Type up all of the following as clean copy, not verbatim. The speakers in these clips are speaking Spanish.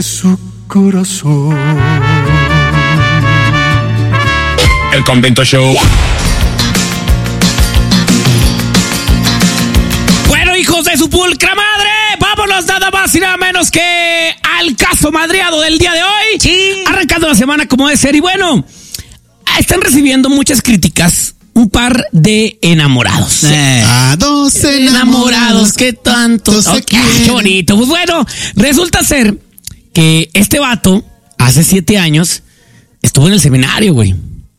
de su corazón. El Convento Show. Bueno, hijos de su pulcra madre, vámonos nada más y nada menos que al caso madreado del día de hoy. Sí. Arrancando la semana como debe ser. Y bueno, están recibiendo muchas críticas un par de enamorados. A dos enamorados que tanto se quieren. Qué bonito. Pues bueno, resulta ser que este vato, hace 7 años, estuvo en el seminario, güey.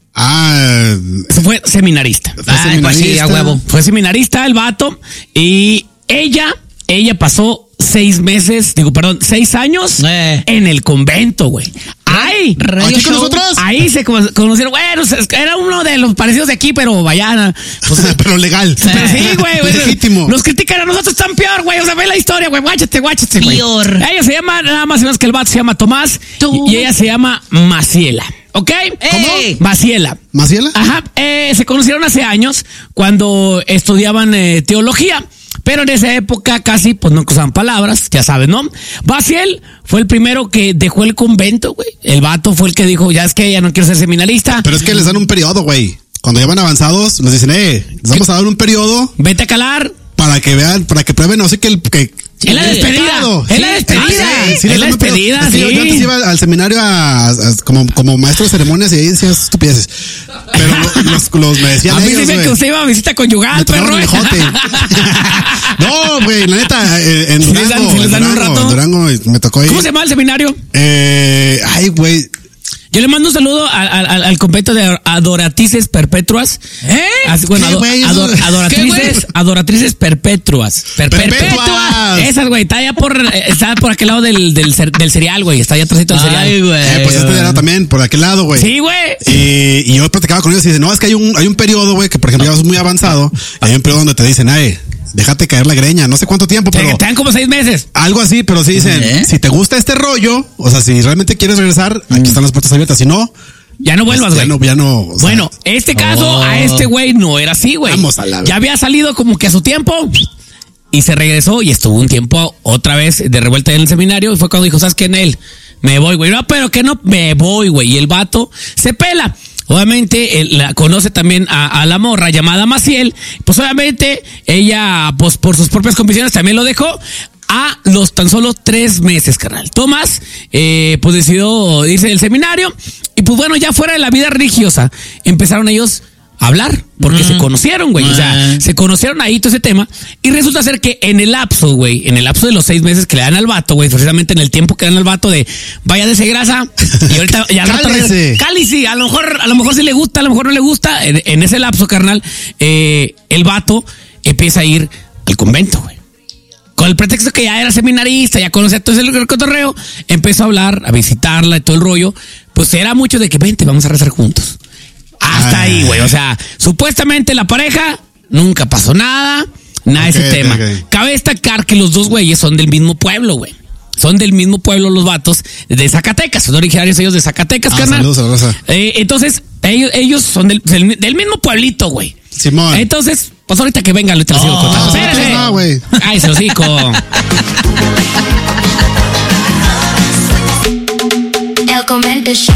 Fue seminarista. Pues sí, a huevo. Fue seminarista el vato. Y ella pasó 6 años en el convento, güey. ¡Ay! ¿Aquí con nosotros? Ahí se conocieron. Bueno, era uno de los parecidos de aquí, pero vaya. Pues, pero legal. Pero sí, güey. Legítimo. Nos critican a nosotros tan peor, güey. O sea, ve la historia, güey. Guáchate, güey. Peor. Ella se llama, nada más y menos que el vato se llama Tomás. Y ella se llama Maciela. ¿Ok? ¿Cómo? Maciela. ¿Maciela? Ajá. Se conocieron hace años cuando estudiaban teología. Pero en esa época casi, pues no usaban palabras, ya sabes, ¿no? Maciel fue el primero que dejó el convento, güey. El vato fue el que dijo, ya es que ya no quiero ser seminarista. Pero es que les dan un periodo, güey. Cuando ya van avanzados, les dicen, les vamos a dar un periodo. Vete a calar. Para que vean, para que prueben, no sé qué. Es la despedida. Es la despedida. Es la despedida, sí. Yo antes iba al seminario como maestro de ceremonias y ahí decías estupideces. Pero los me decían a mí ellos, dicen que usted iba a visita conyugal, perro. No, güey, la neta, en Durango me tocó ir. ¿Cómo se llama el seminario? Ay, güey. Yo le mando un saludo al convento de Adoratrices Perpetuas. Bueno, Adoratrices Perpetuas. Perpetuas. Esas, güey, está por aquel lado del cereal, güey. Está allá atrásito del cereal. Ay, güey. Pues este era también, por aquel lado, güey. Sí, güey. Y yo platicaba con ellos y dicen, no, es que hay un periodo, güey, que por ejemplo ya vas muy avanzado. Hay un periodo donde te dicen, déjate caer la greña, no sé cuánto tiempo, pero te dan como 6 meses. Algo así, pero sí dicen, si te gusta este rollo, o sea, si realmente quieres regresar, aquí están las puertas abiertas, si no, ya no vuelvas, güey. Ya no. O sea, bueno, este caso a este güey no era así, güey. Vamos a la. Ya había salido como que a su tiempo y se regresó y estuvo un tiempo otra vez de revuelta en el seminario y fue cuando dijo, ¿sabes qué, Nel? Me voy, güey. No, pero que no, me voy, güey. Y el vato se pela. Obviamente, conoce también a la morra llamada Maciel. Pues obviamente, ella, pues por sus propias convicciones también lo dejó a los tan solo 3 meses, carnal. Tomás, pues decidió irse del seminario. Y pues bueno, ya fuera de la vida religiosa, empezaron ellos a hablar, porque se conocieron, güey. O sea, se conocieron ahí todo ese tema. Y resulta ser que en el lapso de los 6 meses que le dan al vato, güey, precisamente en el tiempo que dan al vato de vaya de grasa, y ahorita ya cálice, a lo mejor sí le gusta, a lo mejor no le gusta. En ese lapso, carnal, el vato empieza a ir al convento, güey. Con el pretexto que ya era seminarista, ya conocía todo ese cotorreo, empezó a hablar, a visitarla y todo el rollo. Pues era mucho de que vente, vamos a rezar juntos. Hasta ahí, güey. O sea, supuestamente la pareja nunca pasó nada de ese tema. Cabe destacar que los dos güeyes son del mismo pueblo, güey. Son del mismo pueblo los vatos de Zacatecas. Son originarios ellos de Zacatecas, carnal. Saludos. Entonces, ellos son del mismo pueblito, güey. Simón. Entonces, pues ahorita que venga, lo te lo sigo contando. Espérese. No, güey. Ay, se hocico. El Convento Show.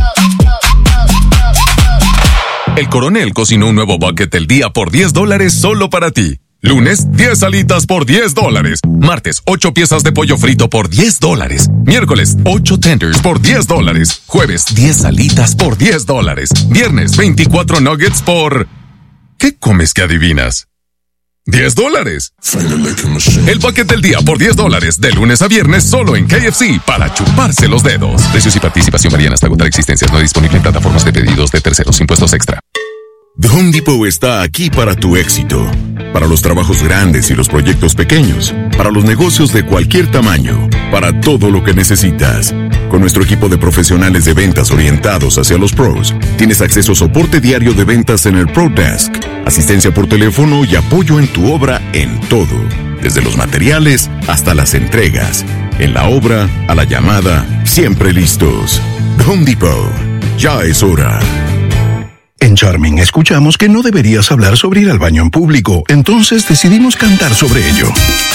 El Coronel cocinó un nuevo bucket del día por $10 solo para ti. Lunes, 10 alitas por $10. Martes, 8 piezas de pollo frito por $10. Miércoles, 8 tenders por $10. Jueves, 10 alitas por $10. Viernes, 24 nuggets por... ¿Qué comes que adivinas? $10. El bucket del día por $10, de lunes a viernes solo en KFC para chuparse los dedos. Precios y participación varían hasta agotar existencias. No disponible en plataformas de pedidos de terceros. Impuestos extra. The Home Depot está aquí para tu éxito. Para los trabajos grandes y los proyectos pequeños. Para los negocios de cualquier tamaño. Para todo lo que necesitas. Con nuestro equipo de profesionales de ventas orientados hacia los pros, tienes acceso a soporte diario de ventas en el Pro Desk, asistencia por teléfono y apoyo en tu obra en todo. Desde los materiales hasta las entregas. En la obra, a la llamada, siempre listos. The Home Depot. Ya es hora. En Charming escuchamos que no deberías hablar sobre ir al baño en público, entonces decidimos cantar sobre ello.